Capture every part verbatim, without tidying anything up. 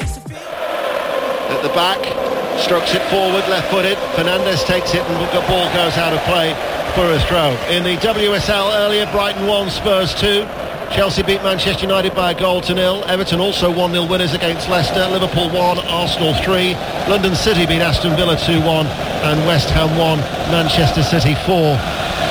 At the back, strokes it forward, left-footed. Fernandes takes it and the ball goes out of play for a throw. In the W S L earlier, Brighton one, Spurs two. Chelsea beat Manchester United by a goal to nil. Everton also one nil winners against Leicester. Liverpool one, Arsenal three. London City beat Aston Villa two one. And West Ham one, Manchester City four.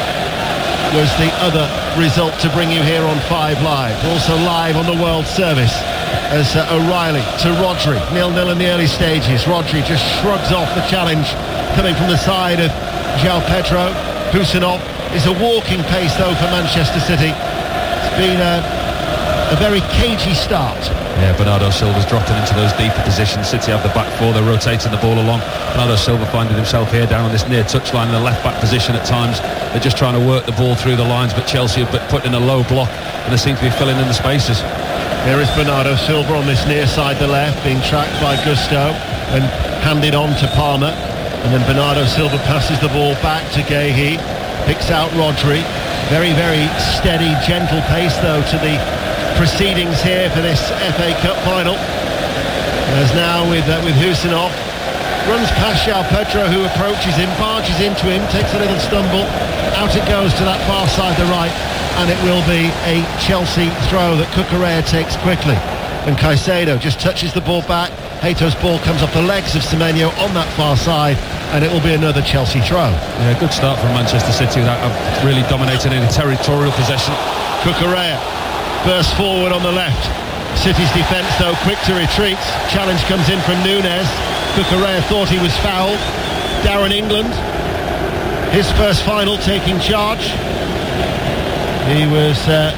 Was the other result to bring you here on Five Live. Also live on the World Service as uh, O'Reilly to Rodri, nil nil in the early stages. Rodri just shrugs off the challenge coming from the side of João Pedro. Husinov is a walking pace though for Manchester City. It's been a, a very cagey start. Yeah, Bernardo Silva's dropping into those deeper positions. City have the back four, they're rotating the ball along. Bernardo Silva finding himself here down on this near touchline in the left back position at times. They're just trying to work the ball through the lines, but Chelsea have put in a low block and they seem to be filling in the spaces. Here is Bernardo Silva on this near side, the left, being tracked by Gusto and handed on to Palmer. And then Bernardo Silva passes the ball back to Guehi, picks out Rodri. Very, very steady, gentle pace though to the proceedings here for this F A Cup final. As now with uh, with Husinov, runs past João Pedro who approaches him, barges into him, takes a little stumble, out it goes to that far side, the right, and it will be a Chelsea throw that Cucurella takes quickly. And Caicedo just touches the ball back. Hato's ball comes off the legs of Semenyo on that far side, and it will be another Chelsea throw. Yeah, good start from Manchester City without really dominating any territorial possession. Cucurella bursts forward on the left. City's defence though quick to retreat. Challenge comes in from Nunes. Cucurella thought he was fouled. Darren England, his first final, taking charge. He was uh,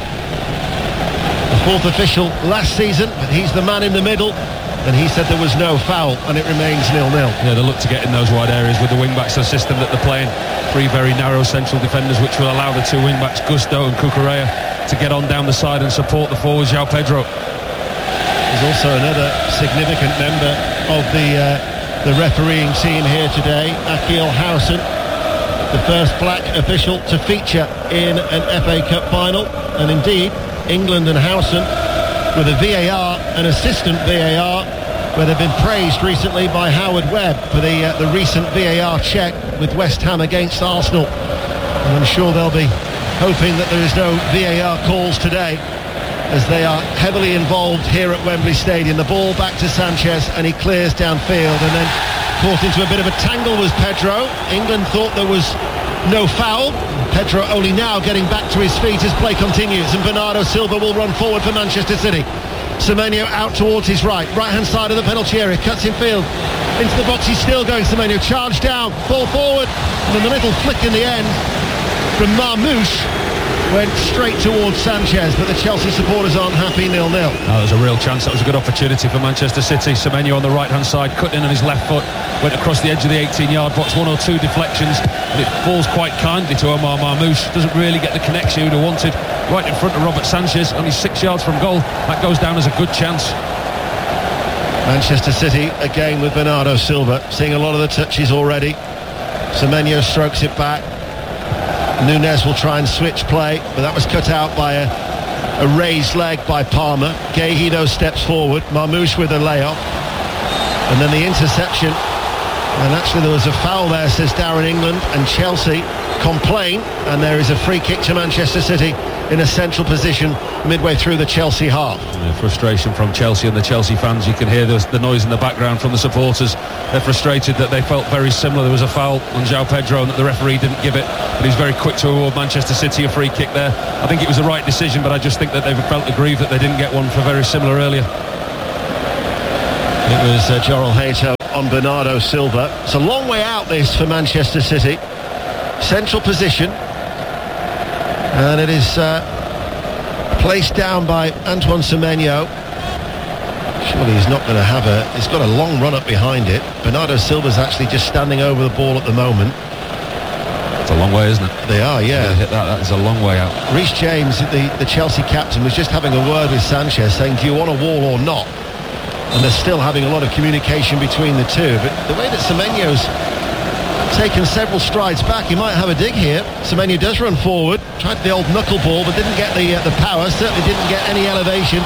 the fourth official last season, but he's the man in the middle, and he said there was no foul, and it remains nil nil. Yeah, they look to get in those wide areas with the wing-backs, the system that they're playing. Three very narrow central defenders, which will allow the two wing-backs, Gusto and Cucurella, to get on down the side and support the forwards, João Pedro. There's also another significant member of the uh, the refereeing team here today, Akil Howson, the first black official to feature in an F A Cup final, and indeed England and Howson with a V A R, an assistant V A R, where they've been praised recently by Howard Webb for the uh, the recent V A R check with West Ham against Arsenal, and I'm sure they'll be hoping that there is no V A R calls today, as they are heavily involved here at Wembley Stadium. The ball back to Sanchez, and he clears downfield, and then caught into a bit of a tangle was Pedro. England thought there was no foul. Pedro only now getting back to his feet as play continues, and Bernardo Silva will run forward for Manchester City. Semenyo out towards his right, right hand side of the penalty area, cuts in field into the box. He's still going. Semenyo charged down, ball forward, and then the little flick in the end from Marmoush went straight towards Sanchez, but the Chelsea supporters aren't happy. Nil nil. That was a real chance. That was a good opportunity for Manchester City. Semenyo on the right hand side, cut in on his left foot, went across the edge of the eighteen yard box, one or two deflections, and it falls quite kindly to Omar Marmoush. Doesn't really get the connection he would have wanted, right in front of Robert Sanchez, only six yards from goal. That goes down as a good chance. Manchester City again with Bernardo Silva, seeing a lot of the touches already. Semenyo strokes it back. Nunes will try and switch play, but that was cut out by a, a raised leg by Palmer. Guehi though steps forward, Marmoush with a layoff, and then the interception, and actually there was a foul there, says Darren England, and Chelsea complain, and there is a free kick to Manchester City in a central position midway through the Chelsea half. Yeah, frustration from Chelsea and the Chelsea fans. You can hear the, the noise in the background from the supporters. They're frustrated that they felt very similar. There was a foul on João Pedro and that the referee didn't give it, but he's very quick to award Manchester City a free kick there. I think it was the right decision, but I just think that they've felt aggrieved that they didn't get one for very similar earlier. It was uh, Jorrel Hato on Bernardo Silva. It's a long way out this for Manchester City. Central position, and it is uh, placed down by Antoine Semenyo. Surely he's not going to have a... He's got a long run up behind it. Bernardo Silva's actually just standing over the ball at the moment. It's a long way, isn't it? They are, yeah. Hit that, that is a long way out. Reece James, the, the Chelsea captain, was just having a word with Sanchez, saying, do you want a wall or not? And they're still having a lot of communication between the two. But the way that Semenyo's taken several strides back, he might have a dig here. Semenyo does run forward, tried the old knuckleball, but didn't get the uh, the power, certainly didn't get any elevation.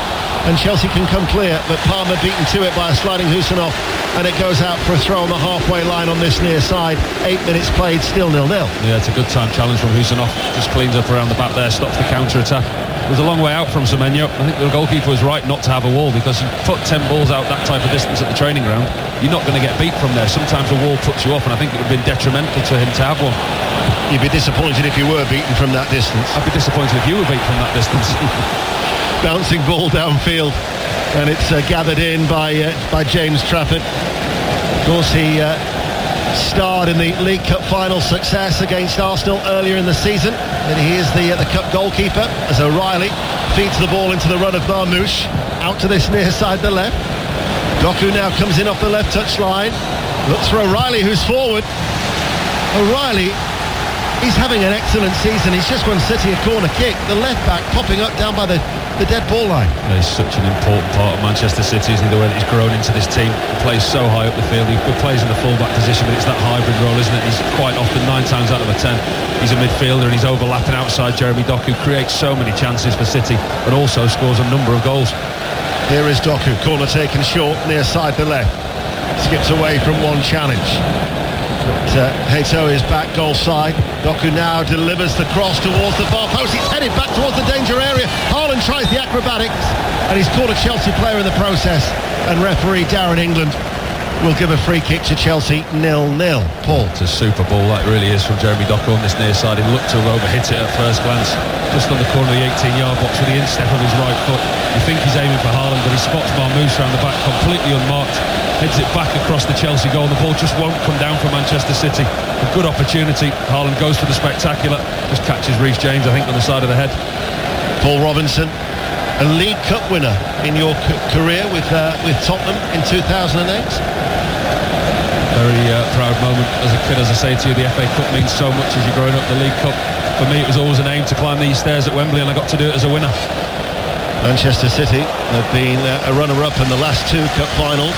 and Chelsea can come clear, but Palmer beaten to it by a sliding Husinov, and it goes out for a throw on the halfway line on this near side. Eight minutes played, still nil nil. Yeah, it's a good time challenge from Husinov. Just cleans up around the back there, stops the counter-attack. It was a long way out from Semenyo. I think the goalkeeper was right not to have a wall, because you put ten balls out that type of distance at the training ground, you're not going to get beat from there. Sometimes a wall puts you off, and I think it would have been detrimental to him to have one. You'd be disappointed if you were beaten from that distance. I'd be disappointed if you were beaten from that distance. Bouncing ball downfield, and it's uh, gathered in by uh, by James Trafford. Of course, he uh, starred in the League Cup final success against Arsenal earlier in the season, and he is the uh, the cup goalkeeper as O'Reilly feeds the ball into the run of Marmoush out to this near side, the left. Doku now comes in off the left touch line, looks for O'Reilly, who's forward. O'Reilly, he's having an excellent season. He's just won City a corner kick. The left back popping up down by the, the dead ball line. Yeah, he's such an important part of Manchester City, isn't he? The way that he's grown into this team. He plays so high up the field. He plays in the full-back position, but it's that hybrid role, isn't it? He's quite often, nine times out of the ten, he's a midfielder, and he's overlapping outside Jeremy Doku. Creates so many chances for City, but also scores a number of goals. Here is Doku, corner taken short, near side the left. Skips away from one challenge. But uh, Heito is back goal side. Doku now delivers the cross towards the far post. He's headed back towards the danger area. Haaland tries the acrobatics, and he's caught a Chelsea player in the process. And referee Darren England will give a free kick to Chelsea, nil nil. Paul. It's a super ball, that really is, from Jeremy Doku on this near side. He looked to have overhit it at first glance, just on the corner of the eighteen-yard box with the instep of his right foot. You think he's aiming for Haaland, but he spots Marmoush around the back, completely unmarked. Heads it back across the Chelsea goal, and the ball just won't come down for Manchester City. A good opportunity. Haaland goes for the spectacular, just catches Reece James, I think, on the side of the head. Paul Robinson, a League Cup winner in your c- career with uh, with Tottenham in two thousand eight. Very uh, proud moment as a kid, as I say to you. The F A Cup means so much as you're growing up. The League Cup, for me, it was always an aim to climb these stairs at Wembley, and I got to do it as a winner. Manchester City have been uh, a runner-up in the last two cup finals.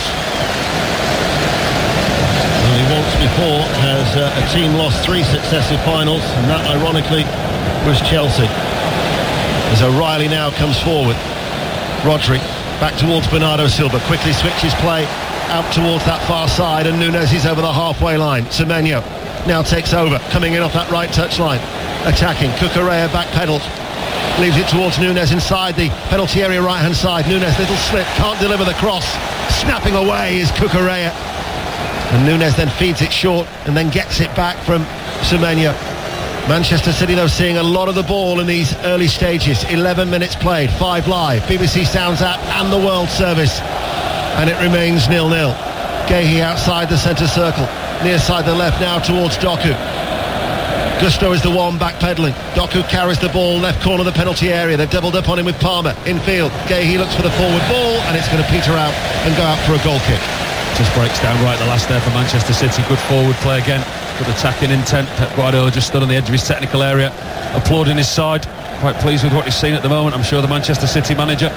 Only once before has uh, a team lost three successive finals, and that, ironically, was Chelsea. As O'Reilly now comes forward. Rodri back towards Bernardo Silva, quickly switches play out towards that far side, and Nunez is over the halfway line. Semenyo now takes over, coming in off that right touch line, attacking. Cucurella backpedals, leaves it towards Nunez inside the penalty area right hand side. Nunez, little slip, can't deliver the cross. Snapping away is Cucurella, and Nunez then feeds it short and then gets it back from Semenyo. Manchester City, though, seeing a lot of the ball in these early stages. eleven minutes played, five live, B B C Sounds app and the World Service, and it remains nil nil. Guehi outside the centre circle, near side the left now towards Doku. Gusto is the one backpedaling. Doku carries the ball left corner of the penalty area. They've doubled up on him with Palmer infield. Guehi looks for the forward ball, and it's going to peter out and go out for a goal kick. Just breaks down right the last there for Manchester City. Good forward play again, good attacking intent. Pep Guardiola just stood on the edge of his technical area, applauding his side. Quite pleased with what he's seen at the moment, I'm sure, the Manchester City manager.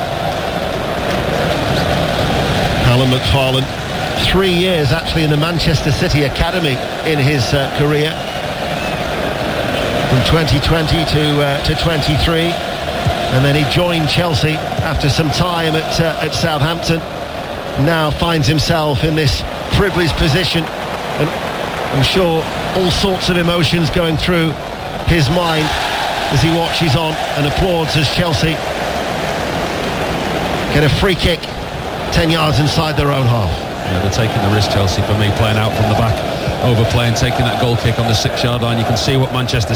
Alan McFarlane, three years actually in the Manchester City Academy in his uh, career, from twenty twenty to uh, to twenty-three, and then he joined Chelsea after some time at uh, at Southampton. Now finds himself in this privileged position, and I'm sure all sorts of emotions going through his mind as he watches on and applauds as Chelsea get a free kick ten yards inside their own half. Yeah, they're taking the risk, Chelsea, for me, playing out from the back, overplaying, taking that goal kick on the six-yard line. You can see what Manchester